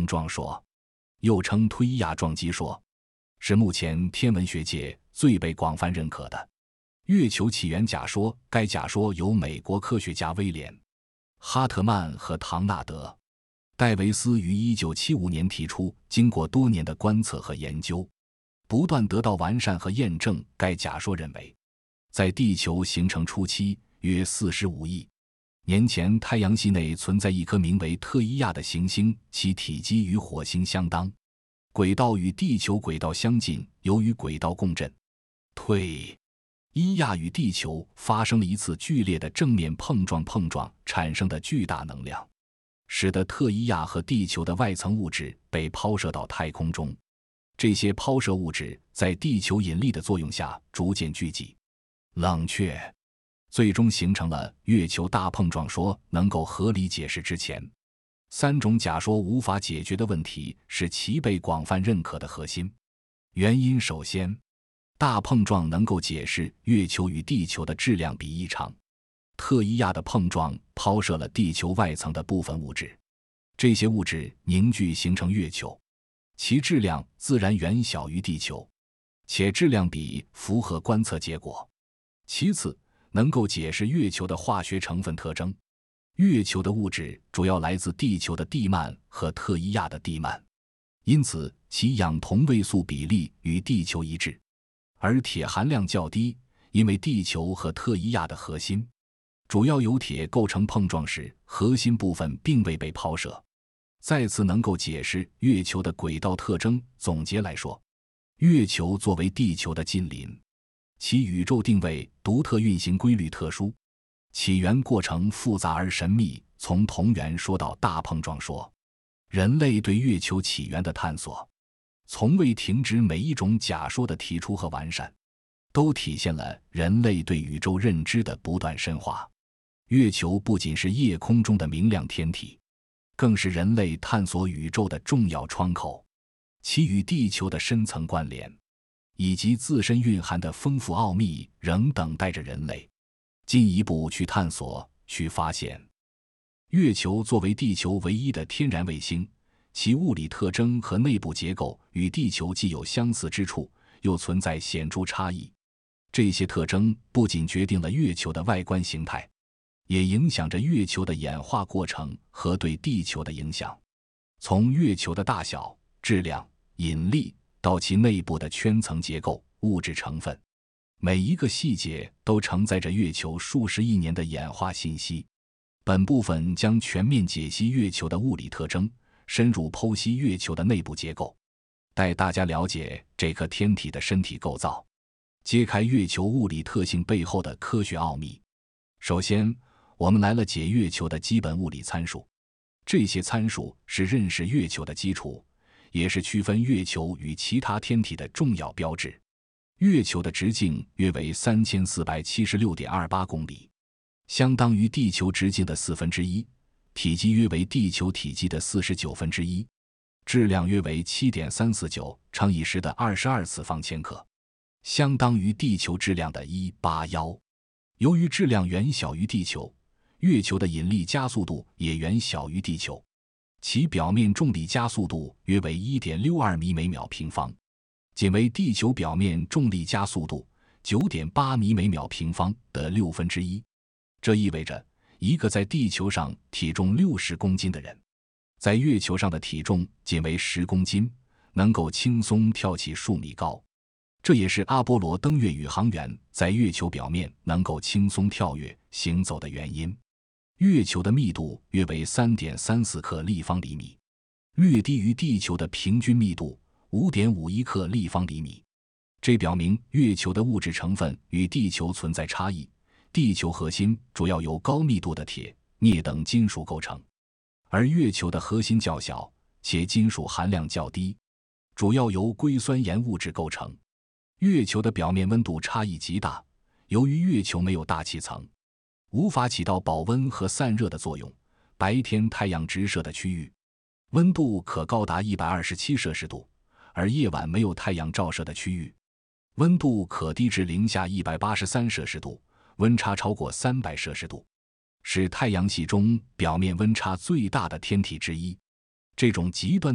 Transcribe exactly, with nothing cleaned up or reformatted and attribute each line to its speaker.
Speaker 1: 撞说，又称推伊亚撞击说，是目前天文学界最被广泛认可的月球起源假说。该假说由美国科学家威廉·哈特曼和唐纳德·戴维斯于一九七五年提出，经过多年的观测和研究，不断得到完善和验证。该假说认为，在地球形成初期，约四十五亿年前，太阳系内存在一颗名为特伊亚的行星，其体积与火星相当，轨道与地球轨道相近，由于轨道共振，推伊亚与地球发生了一次剧烈的正面碰撞，碰撞产生的巨大能量，使得特伊亚和地球的外层物质被抛射到太空中。这些抛射物质在地球引力的作用下逐渐聚集、冷却，最终形成了月球大碰撞说。能够合理解释之前三种假说无法解决的问题，是其被广泛认可的核心原因。首先，大碰撞能够解释月球与地球的质量比异常。特伊亚的碰撞抛射了地球外层的部分物质，这些物质凝聚形成月球，其质量自然远小于地球，且质量比符合观测结果。其次，能够解释月球的化学成分特征。月球的物质主要来自地球的地幔和特伊亚的地幔，因此其氧同位素比例与地球一致，而铁含量较低，因为地球和特伊亚的核心主要由铁构成，碰撞时核心部分并未被抛射。再次能够解释月球的轨道特征。总结来说，月球作为地球的近邻，其宇宙定位独特，运行规律特殊，起源过程复杂而神秘。从同源说到大碰撞说，人类对月球起源的探索从未停止，每一种假说的提出和完善，都体现了人类对宇宙认知的不断深化。月球不仅是夜空中的明亮天体，更是人类探索宇宙的重要窗口，其与地球的深层关联以及自身蕴含的丰富奥秘，仍等待着人类进一步去探索、去发现。月球作为地球唯一的天然卫星，其物理特征和内部结构与地球既有相似之处，又存在显著差异。这些特征不仅决定了月球的外观形态，也影响着月球的演化过程和对地球的影响。从月球的大小、质量、引力到其内部的圈层结构、物质成分，每一个细节都承载着月球数十亿年的演化信息。本部分将全面解析月球的物理特征，深入剖析月球的内部结构，带大家了解这颗天体的身体构造，揭开月球物理特性背后的科学奥秘。首先，我们来了解月球的基本物理参数。这些参数是认识月球的基础，也是区分月球与其他天体的重要标志。月球的直径约为 三千四百七十六点二八公里，相当于地球直径的四分之一，体积约为地球体积的四十九分之一，质量约为 七点三四九乘以十的二十二次方千克，相当于地球质量的一百八十一。由于质量远小于地球，月球的引力加速度也远小于地球，其表面重力加速度约为 一点六二米每秒平方，仅为地球表面重力加速度 九点八米每秒平方的六分之一。这意味着一个在地球上体重六十公斤的人，在月球上的体重仅为十公斤，能够轻松跳起数米高。这也是阿波罗登月宇航员在月球表面能够轻松跳跃行走的原因。月球的密度约为 三点三四克立方厘米，略低于地球的平均密度 五点五一克立方厘米。这表明月球的物质成分与地球存在差异。地球核心主要由高密度的铁、镍等金属构成，而月球的核心较小，且金属含量较低，主要由硅酸盐物质构成。月球的表面温度差异极大，由于月球没有大气层，无法起到保温和散热的作用。白天太阳直射的区域，温度可高达一百二十七摄氏度，而夜晚没有太阳照射的区域，温度可低至零下一百八十三摄氏度，温差超过三百摄氏度，是太阳系中表面温差最大的天体之一。这种极端